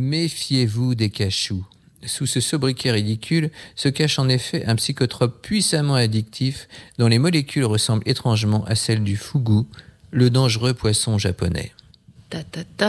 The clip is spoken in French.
Méfiez-vous des cachous. Sous ce sobriquet ridicule se cache en effet un psychotrope puissamment addictif dont les molécules ressemblent étrangement à celles du fugu, le dangereux poisson japonais.